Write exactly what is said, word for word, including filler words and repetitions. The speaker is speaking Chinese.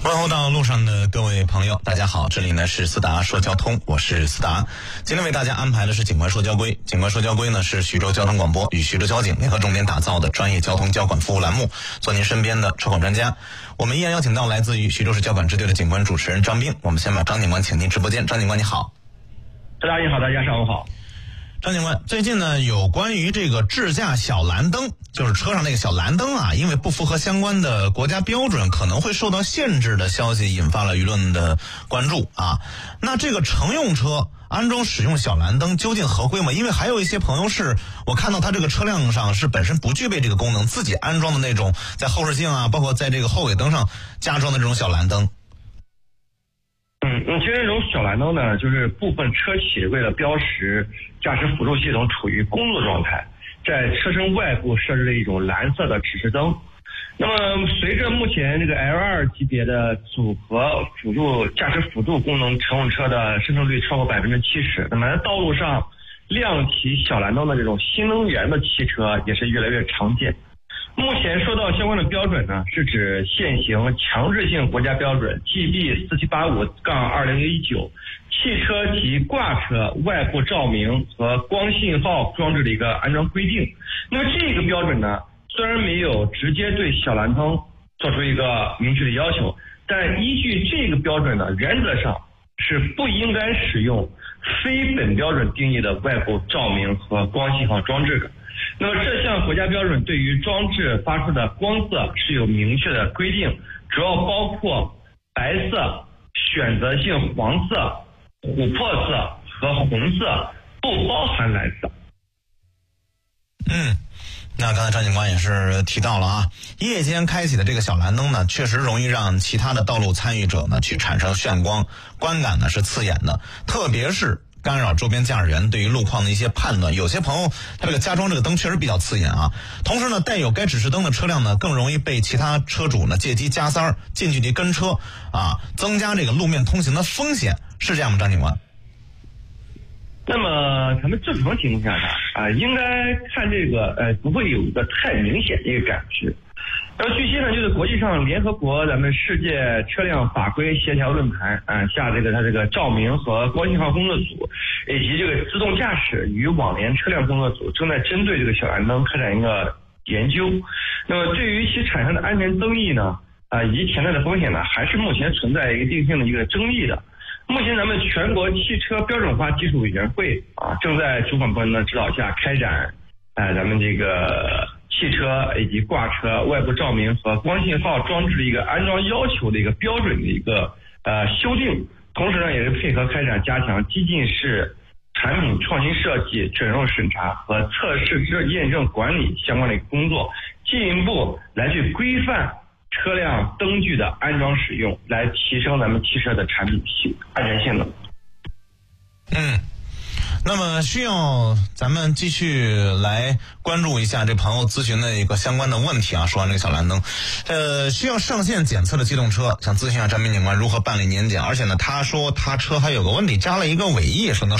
问候到路上的各位朋友，大家好，这里呢是思达说交通，我是思达。今天为大家安排的是警官说交规。警官说交规呢是徐州交通广播与徐州交警联合重点打造的专业交通交管服务栏目，做您身边的车管专家。我们依然邀请到来自于徐州市交管支队的警官主持人张斌。我们先把张警官请进直播间。张警官你好。 大家你好，大家上午好。 张警官，最近呢有关于这个智驾小蓝灯，就是车上那个小蓝灯啊，因为不符合相关的国家标准，可能会受到限制的消息，引发了舆论的关注啊。那这个乘用车安装使用小蓝灯究竟合规吗？因为还有一些朋友是我看到他这个车辆上是本身不具备这个功能，自己安装的那种在后视镜啊，包括在这个后尾灯上加装的这种小蓝灯。 嗯嗯，其实这种小蓝灯呢，就是部分车企为了标识驾驶辅助系统处于工作状态，在车身外部设置了一种蓝色的指示灯。那么随着目前这个 L 二 级别的组合辅助驾驶辅助功能乘用车的生成率超过百分之七十，那么在道路上亮起小蓝灯的这种新能源的汽车也是越来越常见。目前说到相关的标准呢，是指现行强制性国家标准 G B 四七八五杠二零一九 汽车及挂车外部照明和光信号装置的一个安装规定。那么这个标准呢，虽然没有直接对小蓝灯做出一个明确的要求，但依据这个标准呢，原则上是不应该使用非本标准定义的外部照明和光信号装置的。那么这项国家标准对于装置发出的光色是有明确的规定，主要包括白色、选择性黄色、琥珀色和红色，不包含蓝色。 嗯，那刚才张警官也是提到了啊，夜间开启的这个小蓝灯呢，确实容易让其他的道路参与者呢去产生眩光，观感呢是刺眼的，特别是干扰周边驾驶员对于路况的一些判断。有些朋友他这个加装这个灯确实比较刺眼啊。同时呢，带有该指示灯的车辆呢，更容易被其他车主呢借机加塞儿、近距离跟车啊，增加这个路面通行的风险，是这样吗，张警官？ 那么咱们正常情况下呢，啊，应该看这个呃，不会有一个太明显的一个感知。然后据悉呢，就是国际上联合国咱们世界车辆法规协调论坛啊下这个它这个照明和光信号工作组，以及这个自动驾驶与网联车辆工作组正在针对这个小蓝灯开展一个研究。那么对于其产生的安全争议呢，啊以及潜在的风险呢，还是目前存在一个一定性的一个争议的。目前咱们全国汽车标准化技术委员会啊正在主管部门的指导下开展，呃咱们这个汽车以及挂车外部照明和光信号装置的一个安装要求的一个标准的一个呃修订，同时呢也是配合开展加强激进式产品创新设计、准入审查和测试验证管理相关的工作，进一步来去规范车辆灯具的安装使用，来提升咱们汽车的产品性安全性能。 嗯。那么需要咱们继续来关注一下这朋友咨询的一个相关的问题啊。说完这个小蓝灯，呃，需要上线检测的机动车，想咨询一下张斌警官如何办理年检。而且呢，他说他车还有个问题，加了一个尾翼，说能